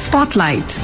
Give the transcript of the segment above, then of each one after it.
Spotlight.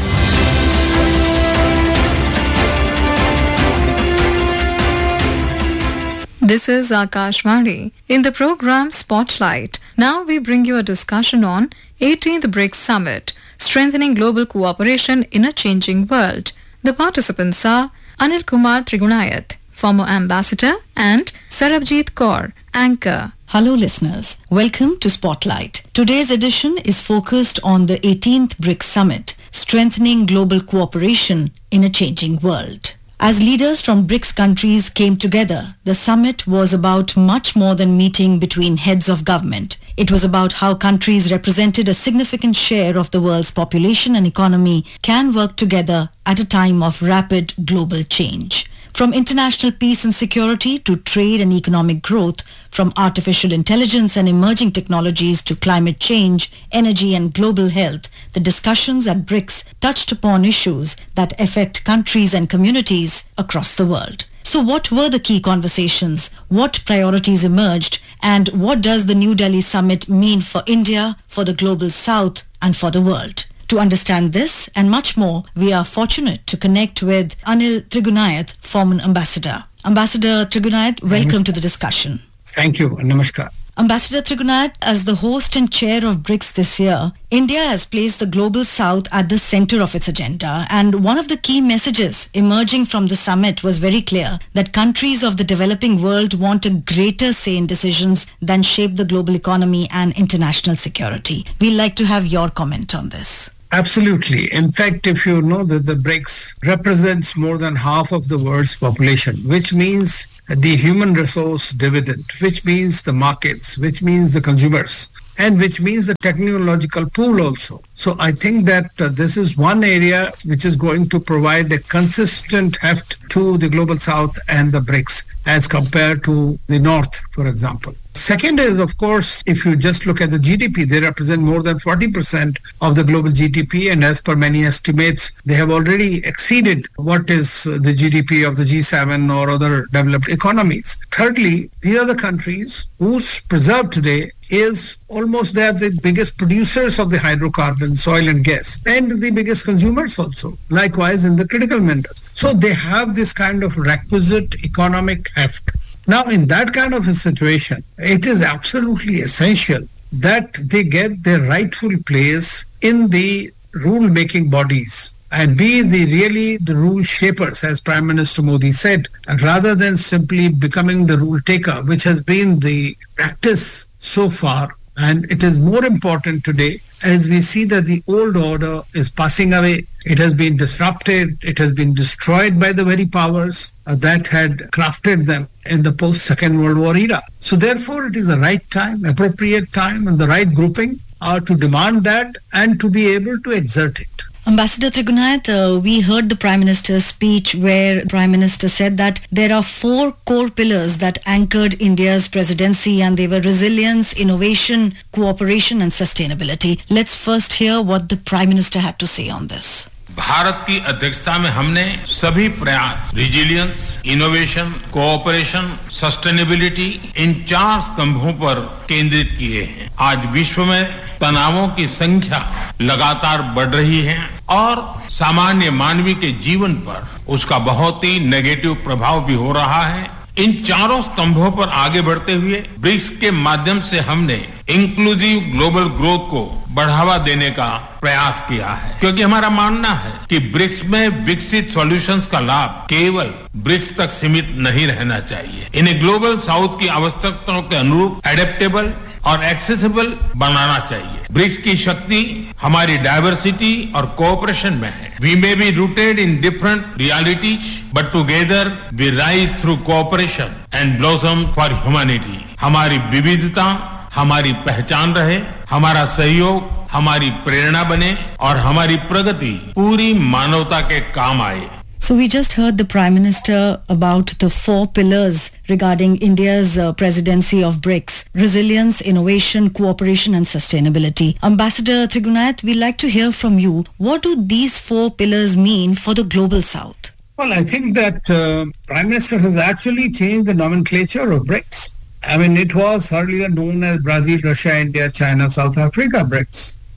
This is Akashvani. In the program Spotlight, now we bring you a discussion on 18th BRICS Summit, Strengthening Global Cooperation in a Changing World. The participants are Anil Kumar Trigunayath, former ambassador, and Sarabjit Kaur, anchor. Hello listeners, welcome to Spotlight. Today's edition is focused on the 18th BRICS Summit, Strengthening Global Cooperation in a Changing World. As leaders from BRICS countries came together, the summit was about much more than meeting between heads of government. It was about how countries represented a significant share of the world's population and economy can work together at a time of rapid global change. From international peace and security to trade and economic growth, from artificial intelligence and emerging technologies to climate change, energy and global health, the discussions at BRICS touched upon issues that affect countries and communities across the world. So what were the key conversations? What priorities emerged? And what does the New Delhi summit mean for India, for the global south, and for the world? To understand this and much more, we are fortunate to connect with Anil Trigunayath, former ambassador. Ambassador Trigunayath, welcome to the discussion. Thank you. Namaskar. Ambassador Trigunayath, as the host and chair of BRICS this year, India has placed the global south at the center of its agenda, and one of the key messages emerging from the summit was very clear, that countries of the developing world want a greater say in decisions that shape the global economy and international security. We'd like to have your comment on this. Absolutely. In fact, if you know that the BRICS represents more than half of the world's population, which means the human resource dividend, which means the markets, which means the consumers, and which means the technological pool also. So I think that this is one area which is going to provide a consistent heft to the global south and the BRICS as compared to the north, for example. Second is, of course, if you just look at the GDP, they represent more than 40% of the global GDP, and as per many estimates, they have already exceeded what is the GDP of the G7 or other developed economies. Thirdly, these are the countries whose preserve today is almost they are the biggest producers of the hydrocarbons, oil and gas, and the biggest consumers also, likewise in the critical minerals. So they have this kind of requisite economic heft. Now, in that kind of a situation, it is absolutely essential that they get their rightful place in the rule-making bodies and be the rule shapers, as Prime Minister Modi said, rather than simply becoming the rule taker, which has been the practice so far. And it is more important today as we see that the old order is passing away. It has been disrupted. It has been destroyed by the very powers that had crafted them in the post-Second World War era. So therefore, it is the right time, appropriate time, and the right grouping to demand that and to be able to exert it. Ambassador Trigunayath, we heard the Prime Minister's speech where the Prime Minister said that there are 4 core pillars that anchored India's presidency, and they were resilience, innovation, cooperation and sustainability. Let's first hear what the Prime Minister had to say on this. Bharat की अध्यक्षता में हमने सभी प्रयास resilience, innovation, cooperation, sustainability इन 4 स्तंभों पर केंद्रित किए हैं। आज विश्व में तनावों की संख्या लगातार बढ़ रही है और सामान्य मानवी के जीवन पर उसका बहुत ही नेगेटिव प्रभाव भी हो रहा है। इन 4 स्तंभों पर आगे बढ़ते हुए ब्रिक्स के माध्यम से हमने इंक्लूसिव ग्लोबल ग्रोथ को बढ़ावा देने का प्रयास किया है, क्योंकि हमारा मानना है कि ब्रिक्स में विकसित सॉल्यूशंस का लाभ केवल ब्रिक्स तक सीमित नहीं रहना चाहिए। इन्हें ग्लोबल साउथ की आवश्यकताओं के अनुरूप एडेप्टेबल और एक्सेसिबल बनाना चाहिए। ब्रिक्स की शक्ति हमारी डाइवर्सिटी और कोऑपरेशन में है। We may be rooted in different realities but together we rise through cooperation and blossom for humanity. हमारी विविधता हमारी पहचान रहे, हमारा सहयोग हमारी प्रेरणा बने और हमारी प्रगति पूरी मानवता के काम आए। So we just heard the Prime Minister about the 4 pillars regarding India's presidency of BRICS: resilience, innovation, cooperation and sustainability. Ambassador Trigunayath, we'd like to hear from you. What do these 4 pillars mean for the global south? Well, I think that Prime Minister has actually changed the nomenclature of BRICS. I mean, it was earlier known as Brazil, Russia, India, China, South Africa BRICS.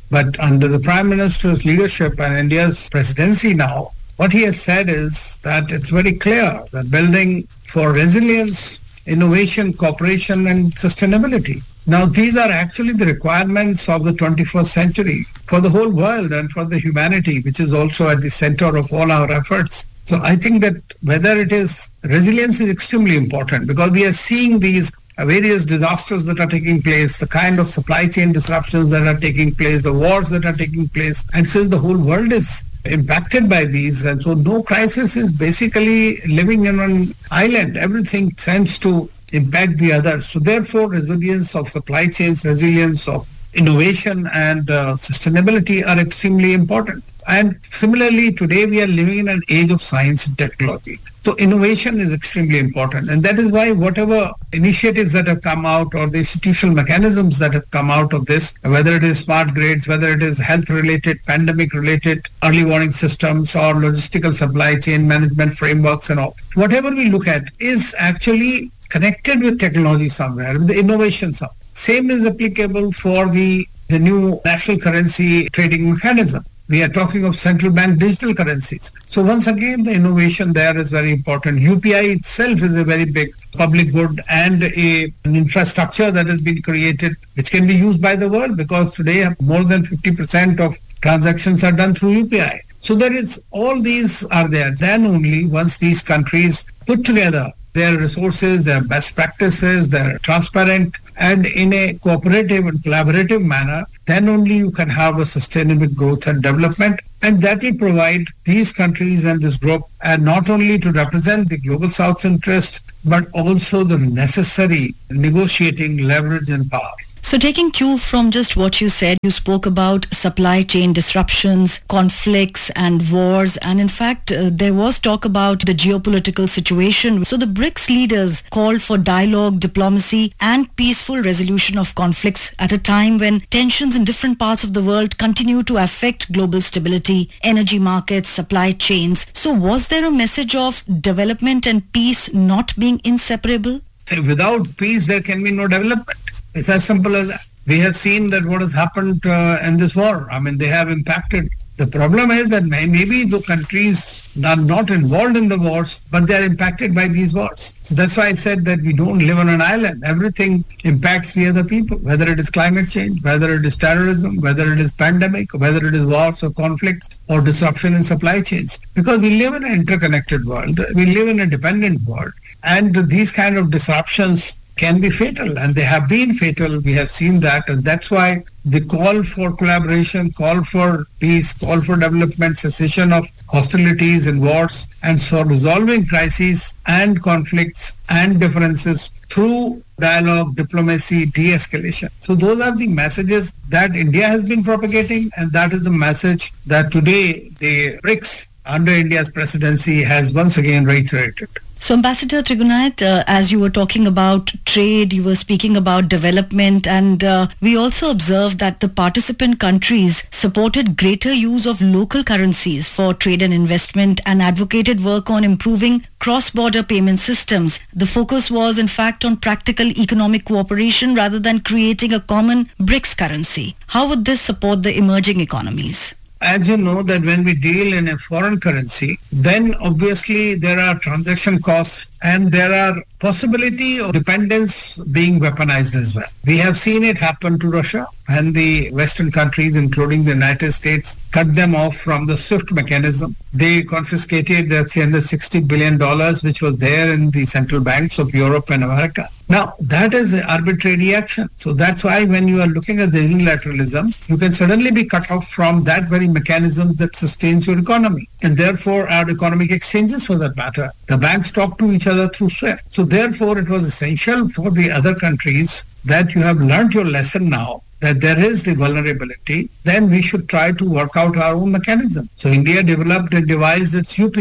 But under the Prime Minister's leadership and India's presidency now, what he has said is that it's very clear that building for resilience, innovation, cooperation, and sustainability. Now, these are actually the requirements of the 21st century for the whole world and for the humanity, which is also at the center of all our efforts. So I think that whether it is resilience is extremely important because we are seeing these various disasters that are taking place, the kind of supply chain disruptions that are taking place, the wars that are taking place. And since the whole world is impacted by these, and so no crisis is basically living in an island. Everything tends to impact the others. So therefore, resilience of supply chains, resilience of innovation and sustainability are extremely important. And similarly, today we are living in an age of science and technology. So innovation is extremely important. And that is why whatever initiatives that have come out or the institutional mechanisms that have come out of this, whether it is smart grids, whether it is health-related, pandemic-related, early warning systems or logistical supply chain management frameworks and all, whatever we look at is actually connected with technology somewhere, with the innovation somewhere. Same is applicable for the new national currency trading mechanism. We are talking of central bank digital currencies. So once again, the innovation there is very important. UPI itself is a very big public good and an infrastructure that has been created, which can be used by the world because today more than 50% of transactions are done through UPI. So there is, all these are there. Then only once these countries put together their resources, their best practices, they're transparent and in a cooperative and collaborative manner, then only you can have a sustainable growth and development. And that will provide these countries and this group, and not only to represent the Global South's interest, but also the necessary negotiating leverage and power. So taking cue from just what you said, you spoke about supply chain disruptions, conflicts and wars. And in fact, there was talk about the geopolitical situation. So the BRICS leaders called for dialogue, diplomacy and peaceful resolution of conflicts at a time when tensions in different parts of the world continue to affect global stability, energy markets, supply chains. So was there a message of development and peace not being inseparable? Without peace, there can be no development. It's as simple as that. We have seen that what has happened in this war. I mean, they have impacted. The problem is that maybe the countries are not involved in the wars, but they are impacted by these wars. So that's why I said that we don't live on an island. Everything impacts the other people, whether it is climate change, whether it is terrorism, whether it is pandemic, whether it is wars or conflicts or disruption in supply chains. Because we live in an interconnected world. We live in a dependent world. And these kind of disruptions can be fatal, and they have been fatal. We have seen that, and that's why the call for collaboration, call for peace, call for development, cessation of hostilities and wars, and so resolving crises and conflicts and differences through dialogue, diplomacy, de-escalation. So those are the messages that India has been propagating, and that is the message that today the BRICS under India's presidency has once again reiterated. So Ambassador Trigunait, as you were talking about trade, you were speaking about development, and we also observed that the participant countries supported greater use of local currencies for trade and investment and advocated work on improving cross-border payment systems. The focus was in fact on practical economic cooperation rather than creating a common BRICS currency. How would this support the emerging economies? As you know, that when we deal in a foreign currency, then obviously there are transaction costs and there are possibility of dependence being weaponized as well. We have seen it happen to Russia, and the Western countries, including the United States, cut them off from the SWIFT mechanism. They confiscated their $360 billion, which was there in the central banks of Europe and America. Now, that is an arbitrary action. So that's why when you are looking at the unilateralism, you can suddenly be cut off from that very mechanism that sustains your economy. And therefore, our economic exchanges, for that matter, the banks talk to each other through SWIFT. So therefore, it was essential for the other countries that you have learned your lesson now, that there is the vulnerability, then we should try to work out our own mechanism. So India developed and devised its UPI.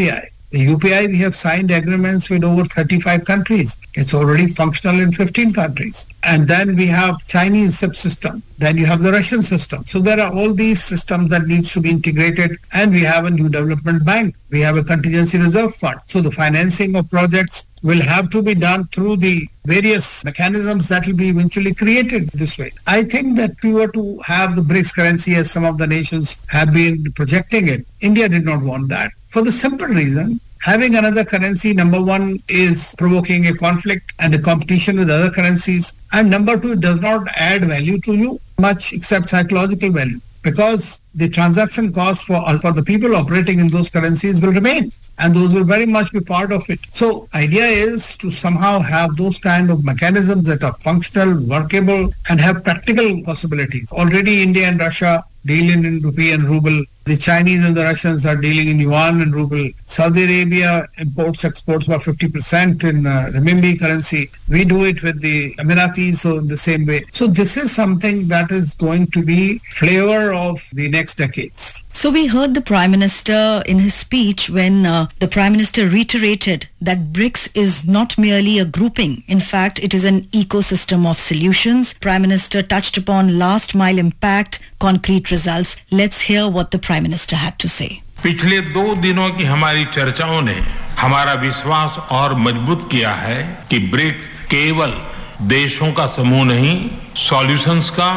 The UPI, we have signed agreements with over 35 countries. It's already functional in 15 countries. And then we have Chinese SIP system. Then you have the Russian system. So there are all these systems that needs to be integrated. And we have a new development bank. We have a contingency reserve fund. So the financing of projects will have to be done through the various mechanisms that will be eventually created this way. I think that if we were to have the BRICS currency as some of the nations have been projecting it, India did not want that. For the simple reason, having another currency, number one, is provoking a conflict and a competition with other currencies. And number two, it does not add value to you much except psychological value, because the transaction cost for the people operating in those currencies will remain. And those will very much be part of it. So idea is to somehow have those kind of mechanisms that are functional, workable, and have practical possibilities. Already India and Russia deal in rupee and ruble. The Chinese and the Russians are dealing in yuan and ruble. Saudi Arabia imports, exports about 50% in renminbi currency. We do it with the Emiratis, so in the same way. So this is something that is going to be flavor of the next decades. So we heard the Prime Minister in his speech when the Prime Minister reiterated that BRICS is not merely a grouping. In fact, it is an ecosystem of solutions. Prime Minister touched upon last mile impact, concrete results. Let's hear what the Prime Minister had to say. पिछले 2 दिनों की हमारी चर्चाओं ने हमारा विश्वास और मजबूत किया है कि ब्रिक्स केवल देशों का समूह नहीं, सॉल्यूशंस का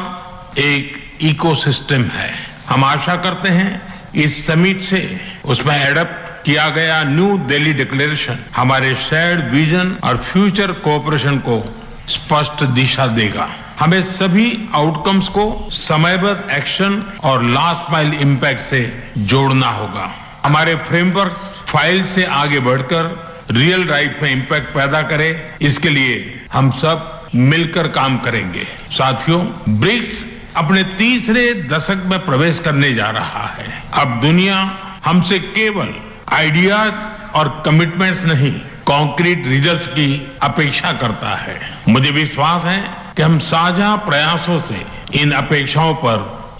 एक इकोसिस्टम है। हम आशा करते हैं इस समिट से उसमें एडप्ट किया गया न्यू दिल्ली डिक्लेरेशन हमारे शेयर्ड विजन और फ्यूचर कोऑपरेशन को स्पष्ट दिशा देगा। हमें सभी आउटकम्स को समयबद्ध एक्शन और लास्ट माइल इम्पैक्ट से जोड़ना होगा। हमारे फ्रेमवर्क फाइल से आगे बढ़कर रियल लाइफ में इम्पैक्ट पैदा करे, इसके लिए हम सब मिलकर काम करेंगे। साथियों, ब्रिक्स अपने 3रे दशक में प्रवेश करने जा रहा है। अब दुनिया हमसे केवल आइडियाज और कमिटमेंट्स नहीं, कॉन्क्रीट रिजल्ट्स की अपेक्षा करता है। मुझे विश्वास है कि हम साझा प्रयासों से इन अपेक्षाओं पर